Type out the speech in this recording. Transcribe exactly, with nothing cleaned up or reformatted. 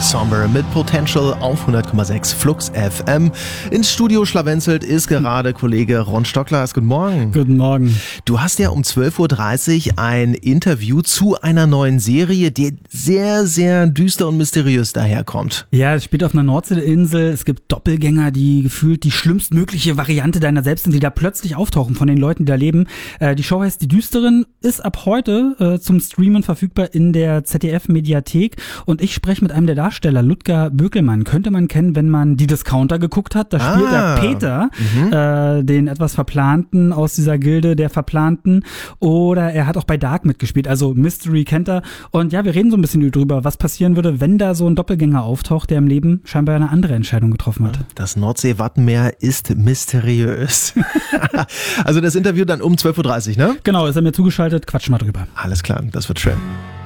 Somber mit Potential auf hundert Komma sechs Flux F M. Ins Studio schlawenzelt ist gerade Kollege Ron Stocklers. Guten Morgen. Guten Morgen. Du hast ja um zwölf Uhr dreißig ein Interview zu einer neuen Serie, die sehr, sehr düster und mysteriös daherkommt. Ja, es spielt auf einer Nordseeinsel. Es gibt Doppelgänger, die gefühlt die schlimmstmögliche Variante deiner selbst sind, die da plötzlich auftauchen von den Leuten, die da leben. Äh, die Show heißt Die Düsteren, ist ab heute äh, zum Streamen verfügbar in der Z D F-Mediathek. Und ich spreche mit einem der Darsteller, Ludger Bökelmann. Könnte man kennen, wenn man Die Discounter geguckt hat. Da spielt Ah. er Peter, Mhm. äh, den etwas Verplanten aus dieser Gilde der Verplanten. Oder er hat auch bei Dark mitgespielt, also Mystery kennt er. Und ja, wir reden so ein bisschen drüber, was passieren würde, wenn da so ein Doppelgänger auftaucht, der im Leben scheinbar eine andere Entscheidung getroffen hat. Das Nordsee-Wattenmeer ist mysteriös. Also das Interview dann um zwölf Uhr dreißig, ne? Genau, ist er mir zugeschaltet, quatsch mal drüber. Alles klar, das wird schön.